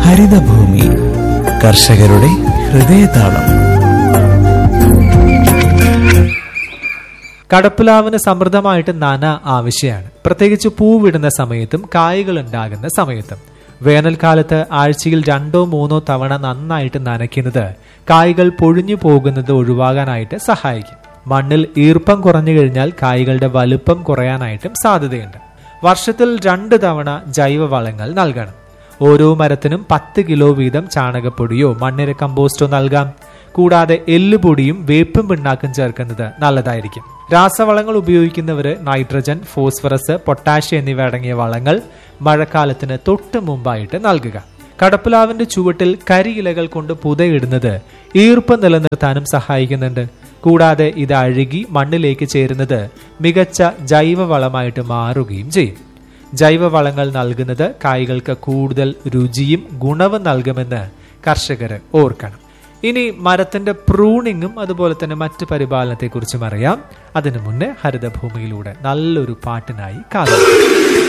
ഹരിതഭൂമി കർഷകരുടെ ഹൃദയതാളം. കടപ്പുലാവിന് സമൃദ്ധമായിട്ട് നന ആവശ്യമാണ്. പ്രത്യേകിച്ച് പൂവിടുന്ന സമയത്തും കായ്കൾ ഉണ്ടാകുന്ന സമയത്തും. വേനൽക്കാലത്ത് ആഴ്ചയിൽ 2-3 തവണ നന്നായിട്ട് നനയ്ക്കുന്നത് കായ്കൾ പൊഴിഞ്ഞു പോകുന്നത് ഒഴിവാകാനായിട്ട് സഹായിക്കും. മണ്ണിൽ ഈർപ്പം കുറഞ്ഞു കഴിഞ്ഞാൽ കായ്കളുടെ വലുപ്പം കുറയാനായിട്ടും സാധ്യതയുണ്ട്. വർഷത്തിൽ 2 തവണ ജൈവവളങ്ങൾ നൽകണം. ഓരോ മരത്തിനും 10 കിലോ വീതം ചാണകപ്പൊടിയോ മണ്ണിര കമ്പോസ്റ്റോ നൽകാം. കൂടാതെ എല്ലുപൊടിയും വേപ്പും പിണ്ണാക്കും ചേർക്കുന്നത് നല്ലതായിരിക്കും. രാസവളങ്ങൾ ഉപയോഗിക്കുന്നവര് നൈട്രജൻ, ഫോസ്ഫറസ്, പൊട്ടാഷ്യം എന്നിവ അടങ്ങിയ വളങ്ങൾ മഴക്കാലത്തിന് തൊട്ട് മുമ്പായിട്ട് നൽകുക. കടപ്പുലാവിന്റെ ചുവട്ടിൽ കരിയിലകൾ കൊണ്ട് പുതയിടുന്നത് ഈർപ്പം നിലനിർത്താനും സഹായിക്കുന്നുണ്ട്. കൂടാതെ ഇത് അഴുകി മണ്ണിലേക്ക് ചേരുന്നത് മികച്ച ജൈവവളമായിട്ട് മാറുകയും ചെയ്യും. ജൈവവളങ്ങൾ നൽകുന്നത് കായ്കൾക്ക് കൂടുതൽ രുചിയും ഗുണവും നൽകുമെന്ന് കർഷകർ ഓർക്കണം. ഇനി മരത്തിന്റെ പ്രൂണിങ്ങും അതുപോലെ തന്നെ മറ്റു പരിപാലനത്തെക്കുറിച്ചും അറിയാം. അതിനു മുന്നേ ഹരിതഭൂമിയിലൂടെ നല്ലൊരു പാട്ടിനായി കാത്തിരിക്കാം.